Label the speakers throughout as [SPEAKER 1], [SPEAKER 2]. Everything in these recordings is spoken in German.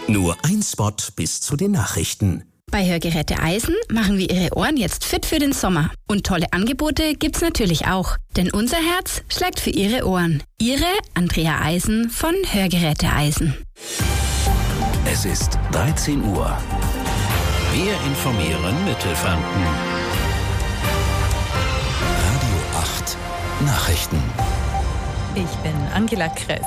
[SPEAKER 1] Nur ein Spot bis zu den Nachrichten.
[SPEAKER 2] Bei Hörgeräte Eisen machen wir Ihre Ohren jetzt fit für den Sommer. Und tolle Angebote gibt's natürlich auch. Denn unser Herz schlägt für Ihre Ohren. Ihre Andrea Eisen von Hörgeräte Eisen.
[SPEAKER 1] Es ist 13 Uhr. Wir informieren Mittelfranken. Radio 8 Nachrichten.
[SPEAKER 3] Ich bin Angela Kress.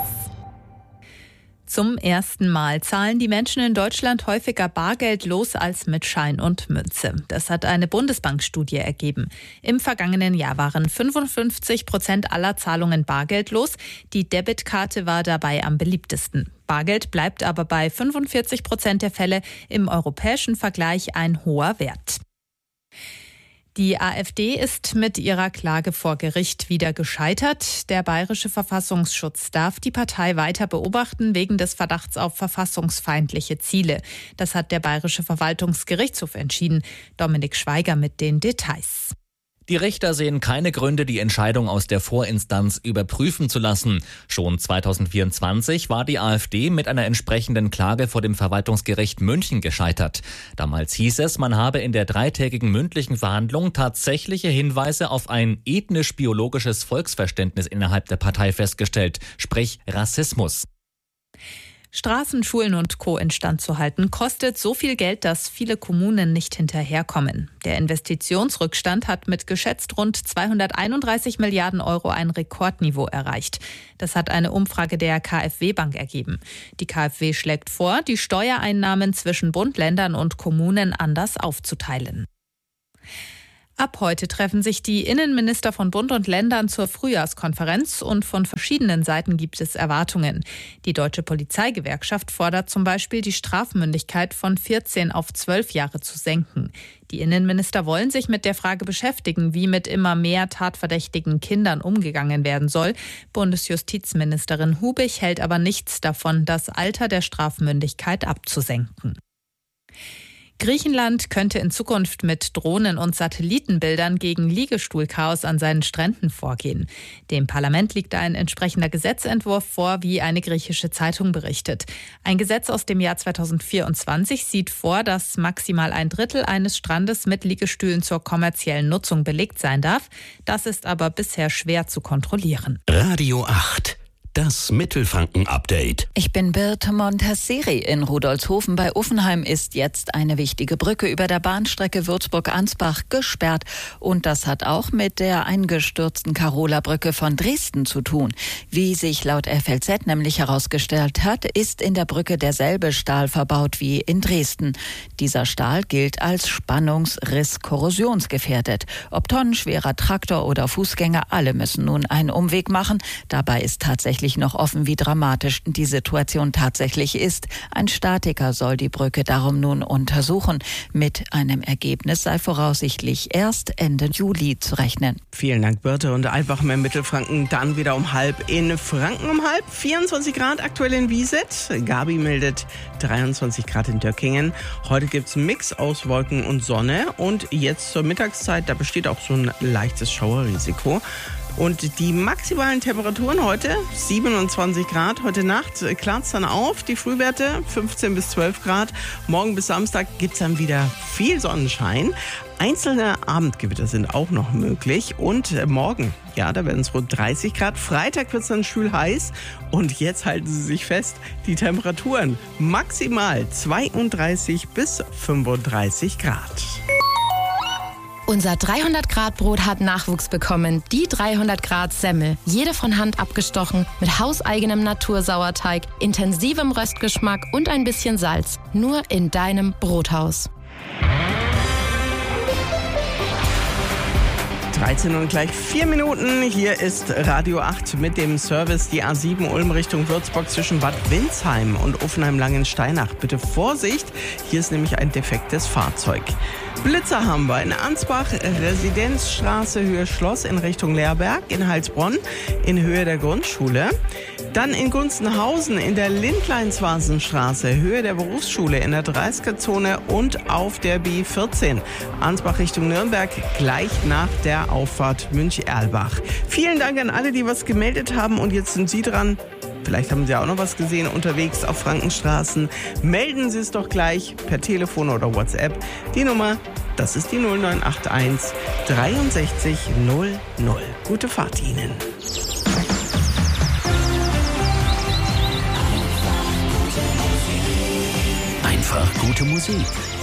[SPEAKER 3] Zum ersten Mal zahlen die Menschen in Deutschland häufiger bargeldlos als mit Schein und Münze. Das hat eine Bundesbankstudie ergeben. Im vergangenen Jahr waren 55% aller Zahlungen bargeldlos. Die Debitkarte war dabei am beliebtesten. Bargeld bleibt aber bei 45% der Fälle im europäischen Vergleich ein hoher Wert. Die AfD ist mit ihrer Klage vor Gericht wieder gescheitert. Der Bayerische Verfassungsschutz darf die Partei weiter beobachten wegen des Verdachts auf verfassungsfeindliche Ziele. Das hat der Bayerische Verwaltungsgerichtshof entschieden. Dominik Schweiger mit den Details.
[SPEAKER 4] Die Richter sehen keine Gründe, die Entscheidung aus der Vorinstanz überprüfen zu lassen. Schon 2024 war die AfD mit einer entsprechenden Klage vor dem Verwaltungsgericht München gescheitert. Damals hieß es, man habe in der dreitägigen mündlichen Verhandlung tatsächliche Hinweise auf ein ethnisch-biologisches Volksverständnis innerhalb der Partei festgestellt, sprich Rassismus.
[SPEAKER 3] Straßen, Schulen und Co. instand zu halten, kostet so viel Geld, dass viele Kommunen nicht hinterherkommen. Der Investitionsrückstand hat mit geschätzt rund 231 Milliarden Euro ein Rekordniveau erreicht. Das hat eine Umfrage der KfW-Bank ergeben. Die KfW schlägt vor, die Steuereinnahmen zwischen Bund, Ländern und Kommunen anders aufzuteilen. Ab heute treffen sich die Innenminister von Bund und Ländern zur Frühjahrskonferenz und von verschiedenen Seiten gibt es Erwartungen. Die Deutsche Polizeigewerkschaft fordert zum Beispiel, die Strafmündigkeit von 14 auf 12 Jahre zu senken. Die Innenminister wollen sich mit der Frage beschäftigen, wie mit immer mehr tatverdächtigen Kindern umgegangen werden soll. Bundesjustizministerin Hubig hält aber nichts davon, das Alter der Strafmündigkeit abzusenken. Griechenland könnte in Zukunft mit Drohnen und Satellitenbildern gegen Liegestuhlchaos an seinen Stränden vorgehen. Dem Parlament liegt ein entsprechender Gesetzentwurf vor, wie eine griechische Zeitung berichtet. Ein Gesetz aus dem Jahr 2024 sieht vor, dass maximal ein Drittel eines Strandes mit Liegestühlen zur kommerziellen Nutzung belegt sein darf. Das ist aber bisher schwer zu kontrollieren.
[SPEAKER 1] Radio 8. Das Mittelfranken-Update.
[SPEAKER 5] Ich bin Birte Montasseri. In Rudolzhofen bei Uffenheim ist jetzt eine wichtige Brücke über der Bahnstrecke Würzburg-Ansbach gesperrt. Und das hat auch mit der eingestürzten Karola-Brücke von Dresden zu tun. Wie sich laut FLZ nämlich herausgestellt hat, ist in der Brücke derselbe Stahl verbaut wie in Dresden. Dieser Stahl gilt als spannungsriss-korrosionsgefährdet. Ob tonnenschwerer Traktor oder Fußgänger, alle müssen nun einen Umweg machen. Dabei ist tatsächlich noch offen, wie dramatisch die Situation tatsächlich ist. Ein Statiker soll die Brücke darum nun untersuchen. Mit einem Ergebnis sei voraussichtlich erst Ende Juli zu rechnen.
[SPEAKER 6] Vielen Dank, Birte. Und Alpbach im Mittelfranken dann wieder um halb. In Franken um halb, 24 Grad aktuell in Wieset. Gabi meldet 23 Grad in Döckingen. Heute gibt es einen Mix aus Wolken und Sonne. Und jetzt zur Mittagszeit, da besteht auch so ein leichtes Schauerrisiko. Und die maximalen Temperaturen heute 27 Grad. Heute Nacht klart es dann auf. Die Frühwerte 15 bis 12 Grad. Morgen bis Samstag gibt es dann wieder viel Sonnenschein. Einzelne Abendgewitter sind auch noch möglich. Und morgen, ja, da werden es rund 30 Grad. Freitag wird es dann schwül heiß. Und jetzt halten Sie sich fest, die Temperaturen maximal 32 bis 35 Grad.
[SPEAKER 7] Unser 300-Grad-Brot hat Nachwuchs bekommen. Die 300-Grad-Semmel. Jede von Hand abgestochen, mit hauseigenem Natursauerteig, intensivem Röstgeschmack und ein bisschen Salz. Nur in deinem Brothaus.
[SPEAKER 6] 13 und gleich 4 Minuten. Hier ist Radio 8 mit dem Service. Die A7 Ulm Richtung Würzburg zwischen Bad Windsheim und Uffenheim-Langensteinach. Bitte Vorsicht, hier ist nämlich ein defektes Fahrzeug. Blitzer haben wir in Ansbach, Residenzstraße, Höhe Schloss in Richtung Leerberg, in Heilsbronn, in Höhe der Grundschule. Dann in Gunzenhausen in der Lindleinswasenstraße, Höhe der Berufsschule in der 30er-Zone und auf der B14. Ansbach Richtung Nürnberg, gleich nach der Auffahrt Münch-Erlbach. Vielen Dank an alle, die was gemeldet haben und jetzt sind Sie dran. Vielleicht haben Sie auch noch was gesehen unterwegs auf Frankenstraßen. Melden Sie es doch gleich per Telefon oder WhatsApp. Die Nummer, das ist die 0981 63 00. Gute Fahrt Ihnen.
[SPEAKER 1] Einfach gute Musik.